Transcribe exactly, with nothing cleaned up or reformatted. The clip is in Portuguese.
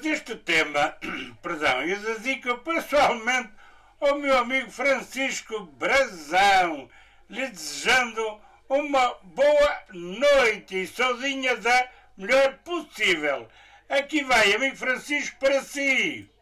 este tema, perdão, eu dedico pessoalmente ao meu amigo Francisco Brazão, lhe desejando uma boa noite e saudinha da melhor possível. Aqui vai, amigo Francisco, para si.